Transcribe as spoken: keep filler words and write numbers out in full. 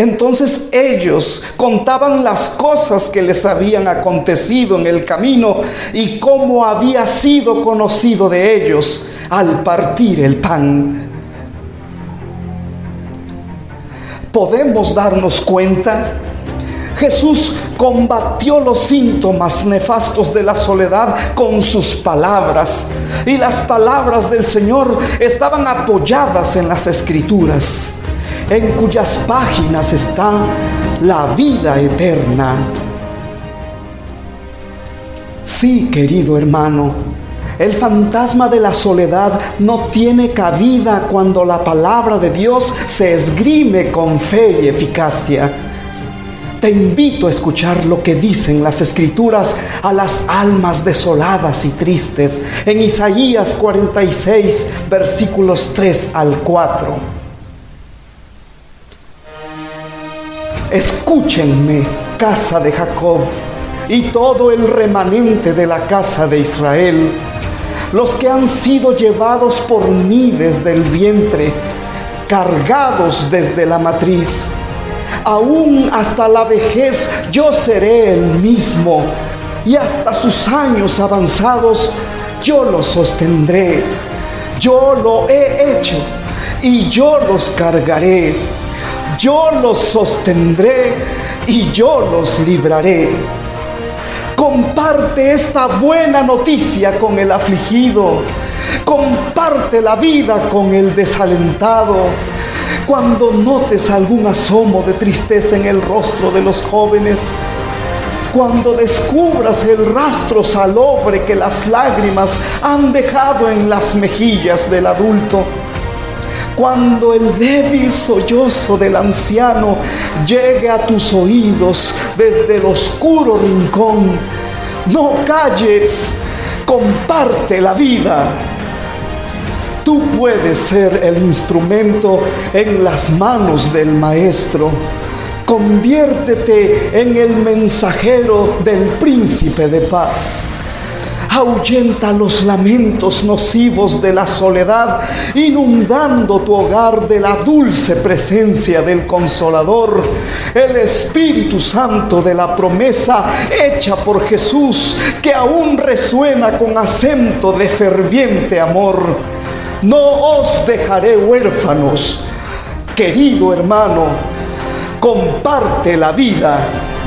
Entonces ellos contaban las cosas que les habían acontecido en el camino y cómo había sido conocido de ellos al partir el pan. Podemos darnos cuenta, Jesús combatió los síntomas nefastos de la soledad con sus palabras, y las palabras del Señor estaban apoyadas en las Escrituras, en cuyas páginas está la vida eterna. Sí, querido hermano, el fantasma de la soledad no tiene cabida cuando la palabra de Dios se esgrime con fe y eficacia. Te invito a escuchar lo que dicen las Escrituras a las almas desoladas y tristes en Isaías cuarenta y seis, versículos tres al cuatro. Escúchenme, casa de Jacob, y todo el remanente de la casa de Israel, los que han sido llevados por mí desde el vientre, cargados desde la matriz. Aún hasta la vejez yo seré el mismo, y hasta sus años avanzados yo los sostendré. Yo lo he hecho, y yo los cargaré. Yo los sostendré, y yo los libraré. Comparte esta buena noticia con el afligido. Comparte la vida con el desalentado. Cuando notes algún asomo de tristeza en el rostro de los jóvenes, cuando descubras el rastro salobre que las lágrimas han dejado en las mejillas del adulto, cuando el débil sollozo del anciano llegue a tus oídos desde el oscuro rincón, no calles, comparte la vida. Tú puedes ser el instrumento en las manos del Maestro. Conviértete en el mensajero del Príncipe de Paz. Ahuyenta los lamentos nocivos de la soledad, inundando tu hogar de la dulce presencia del Consolador, el Espíritu Santo de la promesa hecha por Jesús, que aún resuena con acento de ferviente amor. No os dejaré huérfanos. Querido hermano, comparte la vida